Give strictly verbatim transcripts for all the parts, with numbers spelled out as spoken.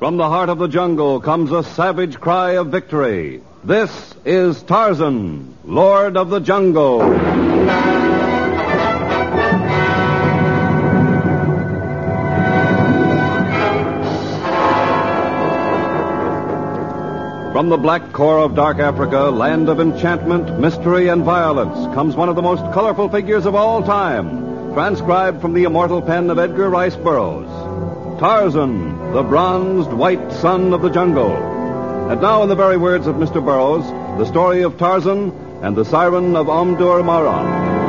From the heart of the jungle comes a savage cry of victory. This is Tarzan, Lord of the Jungle. From the black core of dark Africa, land of enchantment, mystery, and violence, comes one of the most colorful figures of all time, transcribed from the immortal pen of Edgar Rice Burroughs. Tarzan, the bronzed white son of the jungle. And now, in the very words of Mister Burroughs, the story of Tarzan and the siren of Omdur Mara.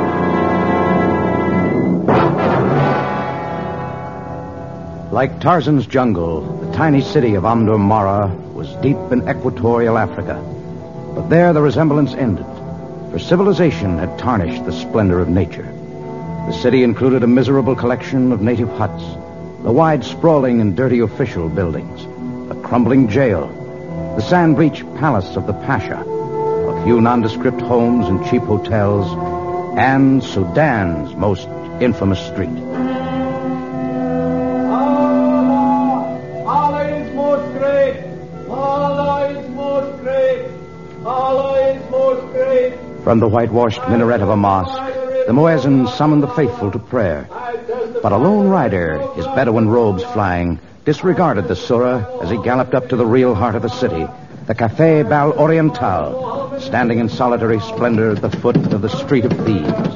Like Tarzan's jungle, the tiny city of Omdur Mara was deep in equatorial Africa. But there the resemblance ended, for civilization had tarnished the splendor of nature. The city included a miserable collection of native huts, the wide, sprawling, and dirty official buildings, a crumbling jail, the sand-breached palace of the Pasha, a few nondescript homes and cheap hotels, and Sudan's most infamous street. Allah! Allah is most great! Allah is most great! Allah is most great! From the whitewashed minaret of a mosque, the muezzin summoned the faithful to prayer. But a lone rider, his Bedouin robes flying, disregarded the surah as he galloped up to the real heart of the city, the Café Bal Oriental, standing in solitary splendor at the foot of the Street of Thieves.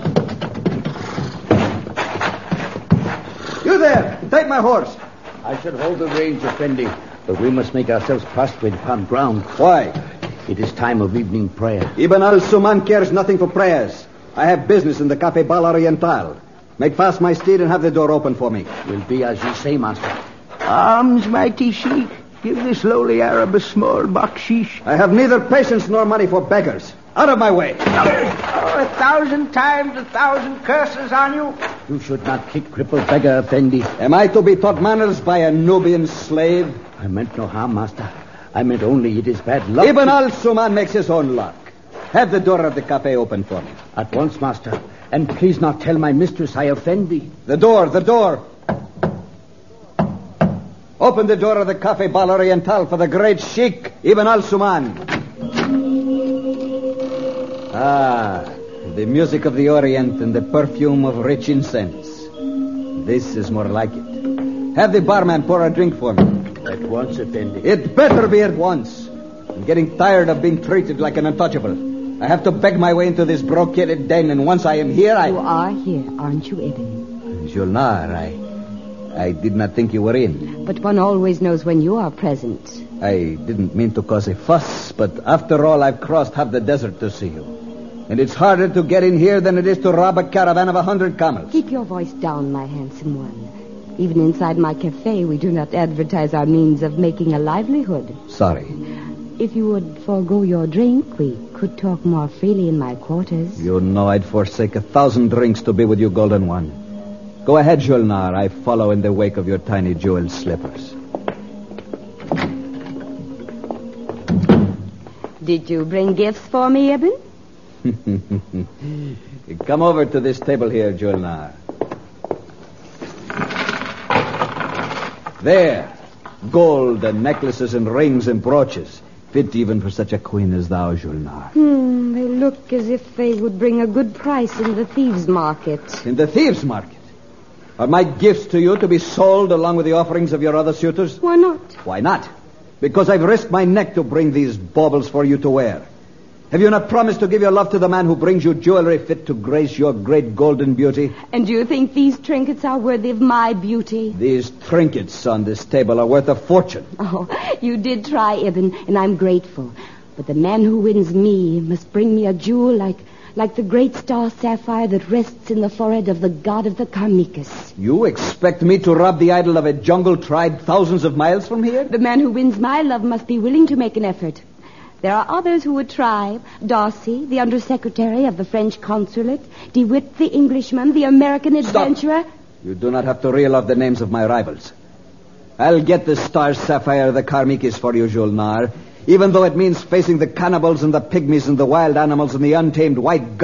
You there! Take my horse! I should hold the reins, Effendi, but we must make ourselves prostrate upon ground. Why? It is time of evening prayer. Ibn al-Suman cares nothing for prayers. I have business in the Café Bal Oriental. Make fast my steed and have the door open for me. Will be as you say, master. Arms, mighty sheikh. Give this lowly Arab a small bakshish. I have neither patience nor money for beggars. Out of my way. Oh, a thousand times a thousand curses on you. You should not kick crippled beggar, Effendi. Am I to be taught manners by a Nubian slave? I meant no harm, master. I meant only it is bad luck. Ibn al-Suman makes his own luck. Have the door of the cafe open for me. At once, master. And please not tell my mistress I offend thee. The door, the door. Open the door of the Café Bal Oriental for the great Sheikh, Ibn al-Suman. Ah, the music of the Orient and the perfume of rich incense. This is more like it. Have the barman pour a drink for me. At once, Effendi. It better be at once. I'm getting tired of being treated like an untouchable. I have to beg my way into this brocaded den, and once I am here, I... You are here, aren't you, Ibn? Julnar, I... I did not think you were in. But one always knows when you are present. I didn't mean to cause a fuss, but after all, I've crossed half the desert to see you. And it's harder to get in here than it is to rob a caravan of a hundred camels. Keep your voice down, my handsome one. Even inside my cafe, we do not advertise our means of making a livelihood. Sorry. If you would forego your drink, we could talk more freely in my quarters. You know I'd forsake a thousand drinks to be with you, Golden One. Go ahead, Julnar. I follow in the wake of your tiny jeweled slippers. Did you bring gifts for me, Ibn? Come over to this table here, Julnar. There. Gold and necklaces and rings and brooches. Fit even for such a queen as thou, Julnar. Hmm, they look as if they would bring a good price in the thieves' market. In the thieves' market? Are my gifts to you to be sold along with the offerings of your other suitors? Why not? Why not? Because I've risked my neck to bring these baubles for you to wear. Have you not promised to give your love to the man who brings you jewelry fit to grace your great golden beauty? And do you think these trinkets are worthy of my beauty? These trinkets on this table are worth a fortune. Oh, you did try, Ibn, and I'm grateful. But the man who wins me must bring me a jewel like... like the great star sapphire that rests in the forehead of the god of the Karmikas. You expect me to rob the idol of a jungle tribe thousands of miles from here? The man who wins my love must be willing to make an effort. There are others who would try. Darcy, the undersecretary of the French consulate. DeWitt, the Englishman, the American adventurer. Stop. You do not have to reel off the names of my rivals. I'll get the star sapphire of the Karmikis for you, Julnar, even though it means facing the cannibals and the pygmies and the wild animals and the untamed white